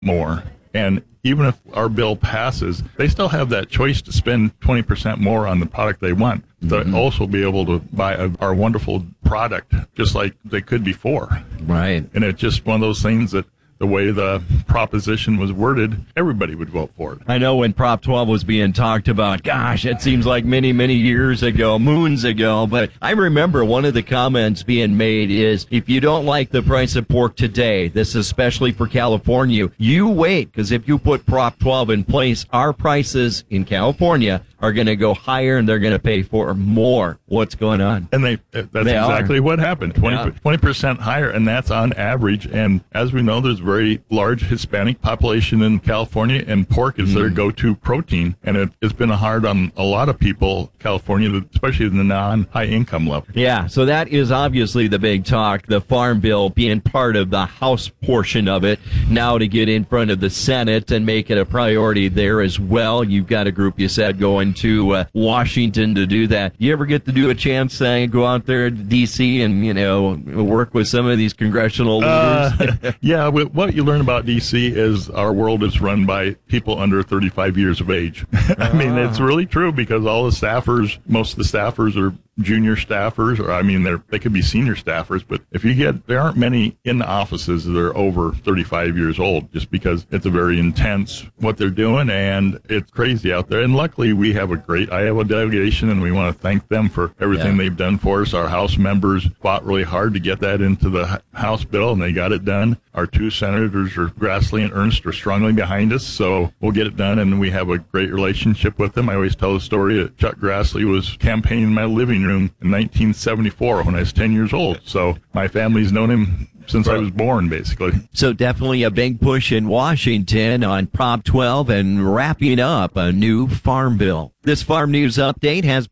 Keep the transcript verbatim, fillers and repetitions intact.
more. And even if our bill passes, they still have that choice to spend twenty percent more on the product they want. They'll mm-hmm. also be able to buy a, our wonderful product just like they could before. Right. And it's just one of those things that the way the proposition was worded, everybody would vote for it. I know when Prop twelve was being talked about, gosh, it seems like many, many years ago, moons ago, but I remember one of the comments being made is, if you don't like the price of pork today, this is especially for California, you wait, because if you put Prop twelve in place, our prices in California are going to go higher and they're going to pay for more. What's going on? And they that's they exactly are. what happened, twenty, Yeah. twenty percent higher, and that's on average. And as we know, there's a very large Hispanic population in California, and pork is mm. their go-to protein. And it, it's been hard on a lot of people, California, especially in the non-high income level. Yeah, so that is obviously the big talk, the Farm Bill being part of the House portion of it, now to get in front of the Senate and make it a priority there as well. You've got a group, you said, going to uh, Washington to do that. You ever get to do a chance uh, go out there to D C and, you know, work with some of these congressional leaders? Uh, yeah, what you learn about D C is our world is run by people under thirty-five years of age. I mean, it's really true, because all the staffers, most of the staffers are junior staffers, or I mean, they're, they could be senior staffers, but if you get, there aren't many in the offices that are over thirty-five years old, just because it's a very intense what they're doing, and it's crazy out there. And luckily, we have a great Iowa delegation, and we want to thank them for everything yeah. they've done for us. Our House members fought really hard to get that into the House bill, and they got it done. Our two senators, are Grassley and Ernst, are strongly behind us, so we'll get it done, and we have a great relationship with them. I always tell the story that Chuck Grassley was campaigning in my living room in nineteen seventy-four when I was ten years old. So my family's known him since I was born, basically. So definitely a big push in Washington on Prop twelve and wrapping up a new farm bill. This Farm News Update has